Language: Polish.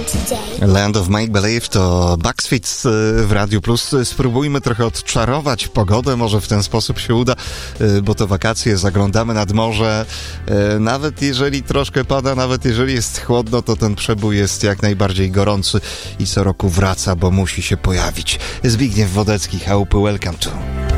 Land of Make Believe to Backstreet w Radiu Plus. Spróbujmy trochę odczarować pogodę, może w ten sposób się uda, bo to wakacje, zaglądamy nad morze. Nawet jeżeli troszkę pada, nawet jeżeli jest chłodno, to ten przebój jest jak najbardziej gorący i co roku wraca, bo musi się pojawić. Zbigniew Wodecki, chałupy, welcome to.